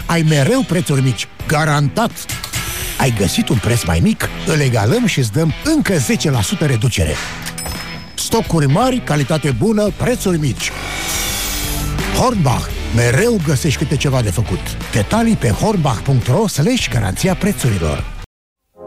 ai mereu prețuri mici, garantat. Ai găsit un preț mai mic, îl egalăm și îți dăm încă 10% reducere. Stocuri mari, calitate bună, prețuri mici. Hornbach. Mereu găsești câte ceva de făcut. Detalii pe hornbach.ro/garanția prețurilor.